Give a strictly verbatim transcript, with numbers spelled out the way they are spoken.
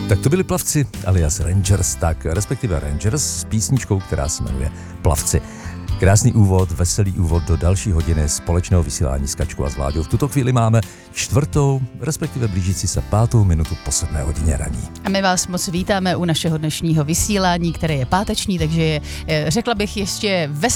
Tak to byli Plavci alias Rangers, tak respektive Rangers s písničkou, která se jmenuje Plavci. Krásný úvod, veselý úvod do další hodiny společného vysílání s Kačkou a s Vláďou. V tuto chvíli máme čtvrtou, respektive blížící se pátou minutu po sedmé hodině raní. A my vás moc vítáme u našeho dnešního vysílání, které je páteční, takže je, řekla bych ještě